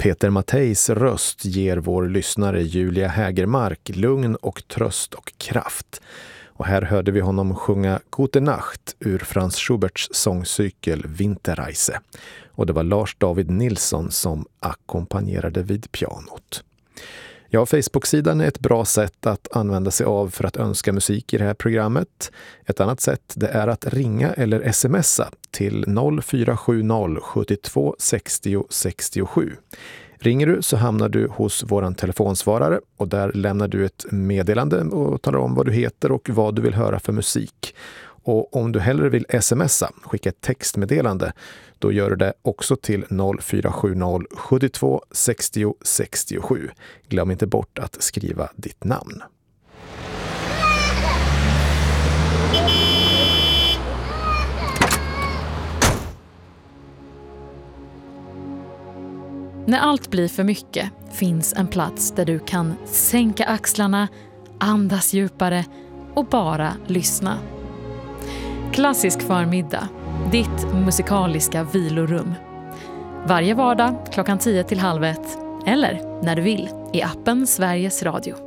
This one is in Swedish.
Peter Matteis röst ger vår lyssnare Julia Hägermark lugn och tröst och kraft. Och här hörde vi honom sjunga Gute Nacht ur Franz Schuberts sångcykel Winterreise. Och det var Lars David Nilsson som ackompanjerade vid pianot. Ja, Facebook-sidan är ett bra sätt att använda sig av för att önska musik i det här programmet. Ett annat sätt det är att ringa eller smsa till 0470 72 60 67. Ringer du så hamnar du hos våran telefonsvarare och där lämnar du ett meddelande och talar om vad du heter och vad du vill höra för musik. Och om du hellre vill smsa, skicka ett textmeddelande, då gör du det också till 0470 72 60 67. Glöm inte bort att skriva ditt namn. När allt blir för mycket finns en plats där du kan sänka axlarna, andas djupare och bara lyssna. Klassisk förmiddag, ditt musikaliska vilorum. Varje vardag klockan 10 till halv 1 eller när du vill i appen Sveriges Radio.